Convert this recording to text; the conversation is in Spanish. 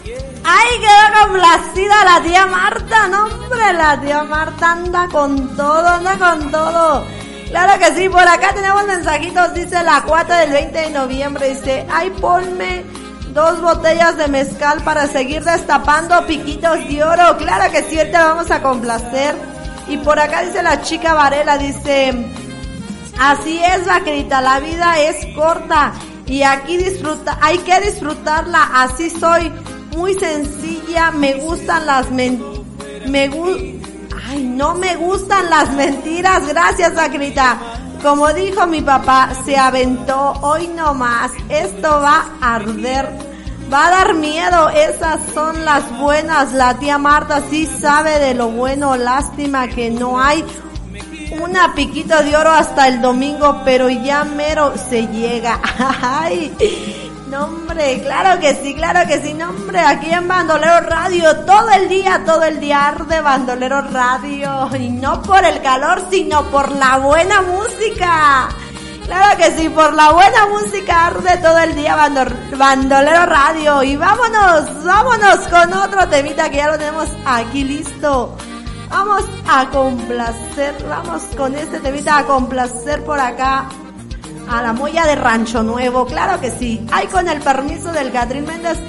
Ay, quedó complacida la tía Marta, no hombre, la tía Marta anda con todo. Claro que sí, por acá tenemos mensajitos, dice la 4 del 20 de noviembre, dice, ay, ponme 2 botellas de mezcal para seguir destapando piquitos de oro. Claro que sí, ahorita vamos a complacer. Y por acá dice la chica Varela, dice, así es, vaquerita, la vida es corta y aquí hay que disfrutarla, así soy, muy sencilla, no me gustan las mentiras, gracias, vaquerita. Como dijo mi papá, se aventó, hoy no más, esto va a arder, va a dar miedo, esas son las buenas, la tía Marta sí sabe de lo bueno, lástima que no hay una piquito de oro hasta el domingo, pero ya mero se llega. Ay, no hombre, claro que sí, no hombre, aquí en Bandolero Radio, todo el día arde Bandolero Radio, y no por el calor, sino por la buena música. Claro que sí, por la buena música arde todo el día Bandolero Radio. Y vámonos con otro temita que ya lo tenemos aquí listo. Vamos con este temita a complacer por acá a la Moya de Rancho Nuevo, claro que sí. Ay, con el permiso del Catrín Méndez.